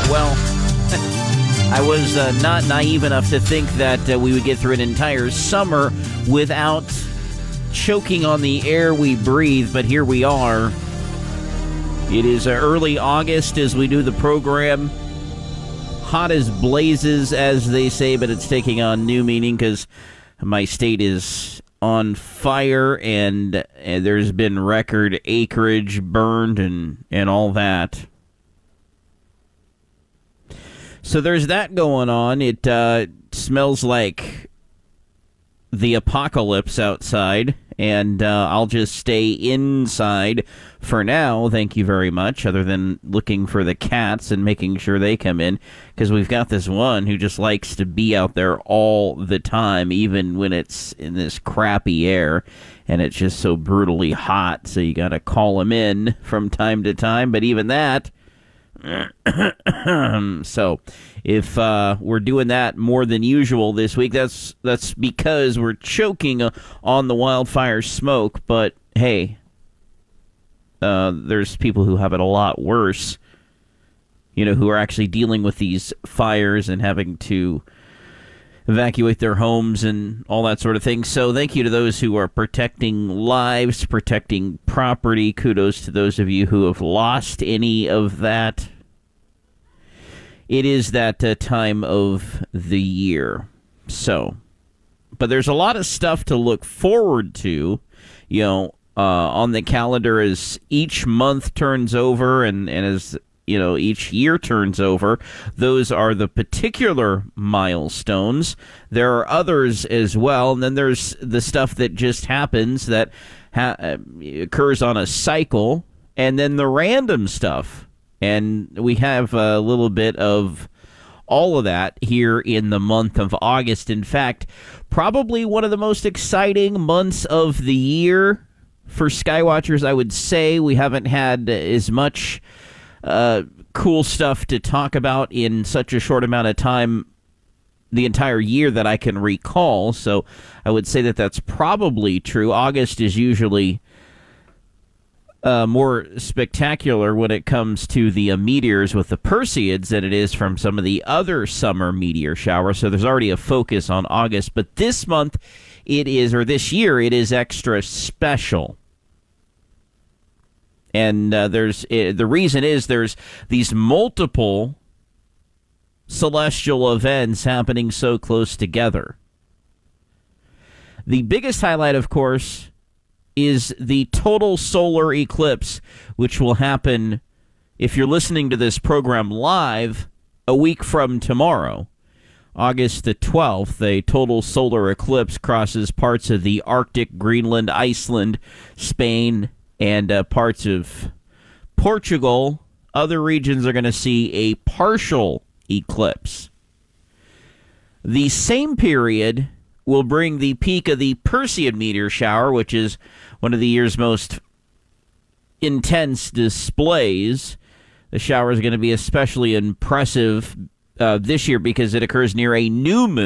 Well, I was not naive enough to think that we would get through an entire summer without choking on the air we breathe, but here we are. It is early August as we do the program. Hot as blazes, as they say, but it's taking on new meaning because my state is on fire and there's been record acreage burned and all that. So there's that going on. It smells like the apocalypse outside, and I'll just stay inside for now, thank you very much, other than looking for the cats and making sure they come in, because we've got this one who just likes to be out there all the time, even when it's in this crappy air, and it's just so brutally hot, so you got to call him in from time to time, but even that... So, if we're doing that more than usual this week, that's because we're choking on the wildfire smoke. But hey, there's people who have it a lot worse. Who are actually dealing with these fires and having to evacuate their homes and all that sort of thing. So thank you to those who are protecting lives, protecting property. Kudos to those of you who have lost any of that. It is that time of the year. So, but there's a lot of stuff to look forward to, on the calendar as each month turns over and as each year turns over. Those are the particular milestones. There are others as well, and then there's the stuff that just happens that occurs on a cycle, and then the random stuff. And we have a little bit of all of that here in the month of August. In fact, probably one of the most exciting months of the year for Skywatchers, I would say. We haven't had as much cool stuff to talk about in such a short amount of time the entire year that I can recall. So I would say that that's probably true. August is usually more spectacular when it comes to the meteors with the Perseids than it is from some of the other summer meteor showers. So there's already a focus on August. But this month this year, it is extra special. And the reason is there's these multiple celestial events happening so close together. The biggest highlight, of course, is the total solar eclipse, which will happen, if you're listening to this program live, a week from tomorrow. August the 12th, a total solar eclipse crosses parts of the Arctic, Greenland, Iceland, Spain, and parts of Portugal. Other regions are going to see a partial eclipse. The same period will bring the peak of the Perseid meteor shower, which is one of the year's most intense displays. The shower is going to be especially impressive this year because it occurs near a new moon.